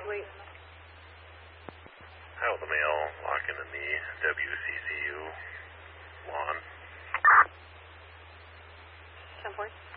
wait. How the male locking in the WCCU lawn. 10-4.